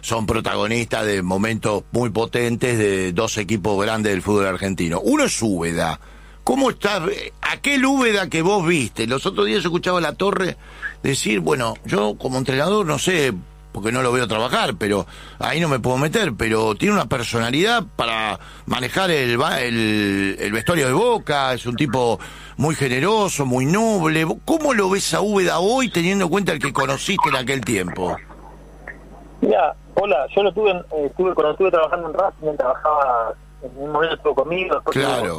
son protagonistas de momentos muy potentes de dos equipos grandes del fútbol argentino. Uno es Úbeda. ¿Cómo está? Aquel Úbeda que vos viste. Los otros días yo escuchaba a La Torre decir, bueno, yo como entrenador no sé, porque no lo veo trabajar, pero ahí no me puedo meter, pero tiene una personalidad para manejar el vestuario de Boca, es un tipo muy generoso, muy noble. ¿Cómo lo ves a Úbeda hoy, teniendo en cuenta el que conociste en aquel tiempo? Mira, hola, yo lo cuando estuve trabajando en Racing, trabajaba, en un momento estuvo conmigo, después claro.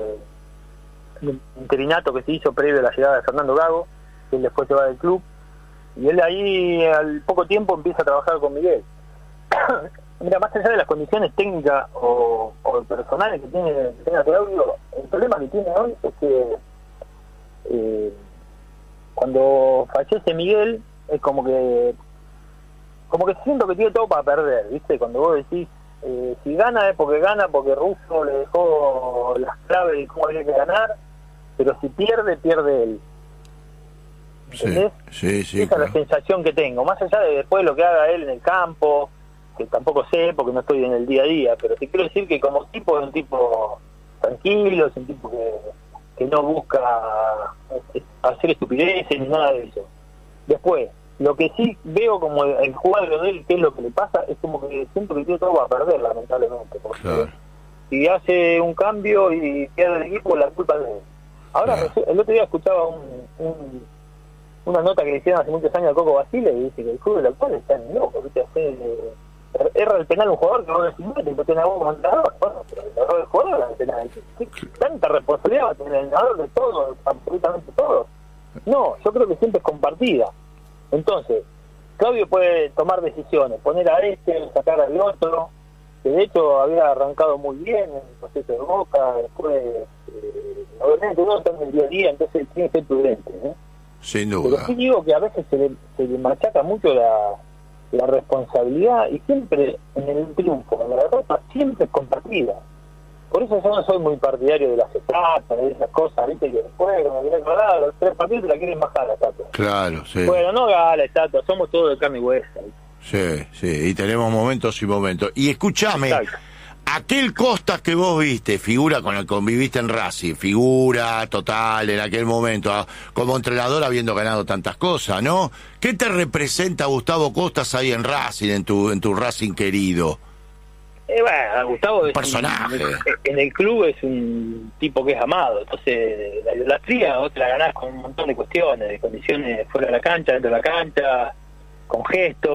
Un interinato que se hizo previo a la llegada de Fernando Gago, que él después se va del club, y él ahí al poco tiempo empieza a trabajar con Miguel. Mira, más allá de las condiciones técnicas o personales que tenga Claudio, el problema que tiene hoy es que cuando fallece Miguel es como que siento que tiene todo para perder, ¿viste? Cuando vos decís si gana es porque gana, porque Russo le dejó las claves de cómo había que ganar, pero si pierde, pierde él. ¿Entendés? Sí, esa claro. Es la sensación que tengo, más allá de después lo que haga él en el campo, que tampoco sé porque no estoy en el día a día, pero te quiero decir que como tipo es un tipo tranquilo, es un tipo que no busca hacer estupideces ni nada de eso. Después, lo que sí veo como el cuadro de él, que es lo que le pasa, es como que siento que tiene todo a perder, lamentablemente, porque claro. Si hace un cambio y pierde el equipo, la culpa es de él. Ahora, claro. El otro día escuchaba una nota que le hicieron hace muchos años a Coco Basile y dice que el fútbol actual está en loco, ¿viste? Erra el penal un jugador que vos decís, no, te tiene a vos como entrenador. Bueno, pero el error del jugador era el penal. ¿Tanta responsabilidad va a tener el entrenador de todo, absolutamente todo? No, yo creo que siempre es compartida. Entonces, Claudio puede tomar decisiones, poner a este, sacar al otro, que de hecho había arrancado muy bien en el proceso de Boca, después, obviamente uno está en el día a día, entonces tiene que ser prudente, ¿eh? Sin duda. Pero sí digo que a veces se le machaca mucho la responsabilidad, y siempre en el triunfo, en la derrota, siempre es compartida. Por eso yo no soy muy partidario de las etapas, de esas cosas, viste, que después, cuando viene a los 3 partidos, te la quieren bajar la estatua. Claro, sí. Bueno, no haga la estatua, somos todos de carne y hueso. Sí, y tenemos momentos y momentos. Y escúchame, aquel Costas que vos viste, figura con el que conviviste en Racing, figura total en aquel momento, como entrenador habiendo ganado tantas cosas, ¿no? ¿Qué te representa Gustavo Costas ahí en Racing, en tu Racing querido? Bueno, Gustavo es personaje. En el club es un tipo que es amado, entonces la idolatría vos te la ganás con un montón de cuestiones, de condiciones fuera de la cancha, dentro de la cancha, con gestos.